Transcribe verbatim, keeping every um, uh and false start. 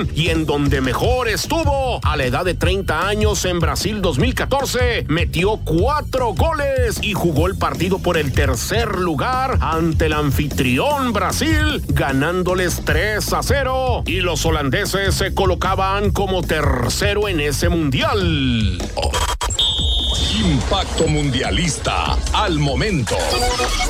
selección y en donde mejor estuvo. A la edad de treinta años en Brasil dos mil catorce, metió cuatro goles y jugó el partido por el tercer lugar ante el anfitrión Brasil, ganándoles tres a cero, y los holandeses se colocaban como tercero en ese mundial. Impacto Mundialista al momento.